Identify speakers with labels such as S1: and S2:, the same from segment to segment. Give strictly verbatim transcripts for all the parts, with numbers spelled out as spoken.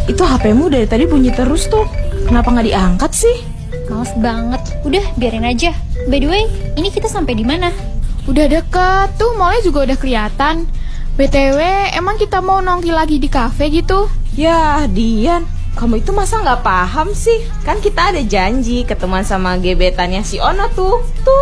S1: itu H P-mu dari tadi bunyi terus tuh. Kenapa nggak diangkat sih?
S2: Males banget. Udah, biarin aja. By the way, ini kita sampai di mana?
S3: Udah deket, tuh mallnya juga udah kelihatan. B T W, emang kita mau nongki lagi di kafe gitu?
S1: Ya, Dian, kamu itu masa nggak paham sih? Kan kita ada janji ketemuan sama gebetannya si Ona tuh. Tuh.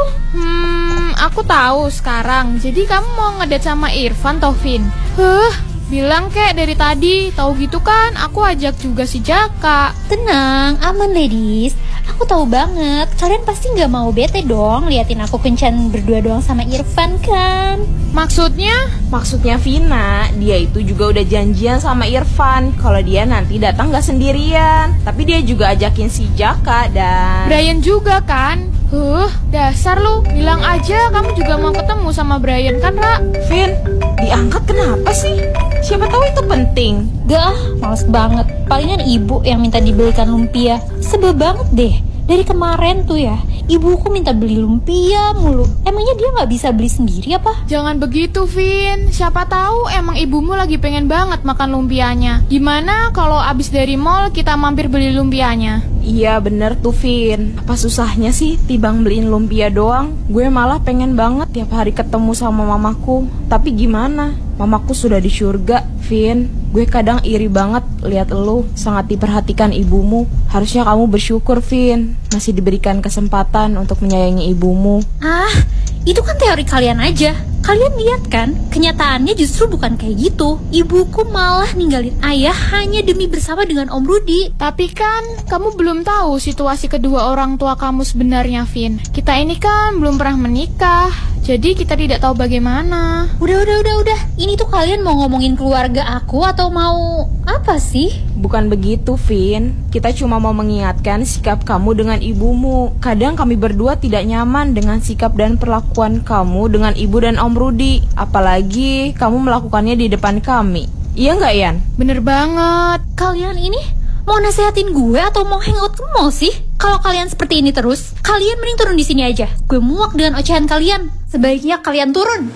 S3: Hmm, aku tahu sekarang. Jadi kamu mau ngedate sama Irfan, Taufin? Huh, bilang kek dari tadi. Tahu gitu kan, aku ajak juga si Jaka.
S2: Tenang, aman ladies. Aku tahu banget, kalian pasti nggak mau bete dong liatin aku kencan berdua doang sama Irfan kan?
S3: Maksudnya?
S1: Maksudnya Vina, dia itu juga udah janjian sama Irfan kalau dia nanti datang gak sendirian. Tapi dia juga ajakin si Jaka dan...
S3: Brian juga kan? Huh, dasar lu. Bilang aja kamu juga mau ketemu sama Brian kan, Ra?
S1: Vin, diangkat kenapa sih? Siapa tahu itu penting.
S2: Gak, males banget. Palingan ibu yang minta dibelikan lumpia. Sebel banget deh. Dari kemarin tuh ya, ibuku minta beli lumpia mulu. Emangnya dia gak bisa beli sendiri apa?
S3: Jangan begitu, Vin. Siapa tahu emang ibumu lagi pengen banget makan lumpianya. Gimana kalau abis dari mall kita mampir beli lumpianya?
S1: Iya bener tuh Vin. Apa susahnya sih tibang beliin lumpia doang? Gue malah pengen banget tiap hari ketemu sama mamaku. Tapi gimana? Mamaku sudah di surga, Vin. Gue kadang iri banget lihat elu sangat diperhatikan ibumu. Harusnya kamu bersyukur, Vin. Masih diberikan kesempatan untuk menyayangi ibumu.
S2: Ah, itu kan teori kalian aja. Kalian lihat kan, kenyataannya justru bukan kayak gitu. Ibuku malah ninggalin ayah hanya demi bersama dengan Om Rudi.
S3: Tapi kan, kamu belum tahu situasi kedua orang tua kamu sebenarnya, Vin. Kita ini kan belum pernah menikah, jadi kita tidak tahu bagaimana.
S2: Udah, udah, udah, udah. Ini tuh kalian mau ngomongin keluarga aku atau mau apa sih?
S1: Bukan begitu, Vin. Kita cuma mau mengingatkan sikap kamu dengan ibumu. Kadang kami berdua tidak nyaman dengan sikap dan perlakuan kamu dengan ibu dan Om Rudi. Apalagi kamu melakukannya di depan kami. Iya nggak, Yan?
S3: Bener banget.
S2: Kalian ini mau nasehatin gue atau mau hangout ke mall sih? Kalau kalian seperti ini terus, kalian mending turun di sini aja. Gue muak dengan ocehan kalian. Sebaiknya kalian turun.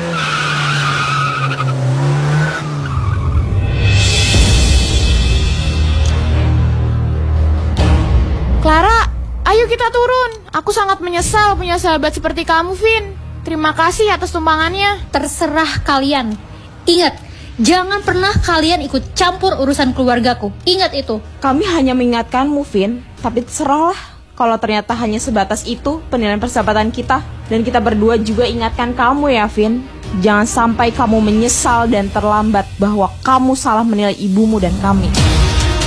S3: Clara, ayo kita turun. Aku sangat menyesal punya sahabat seperti kamu, Vin. Terima kasih atas tumpangannya.
S2: Terserah kalian. Ingat, jangan pernah kalian ikut campur urusan keluargaku. Ingat itu.
S1: Kami hanya mengingatkanmu, Vin. Tapi terserahlah kalau ternyata hanya sebatas itu penilaian persahabatan kita. Dan kita berdua juga ingatkan kamu ya, Vin. Jangan sampai kamu menyesal dan terlambat bahwa kamu salah menilai ibumu dan kami.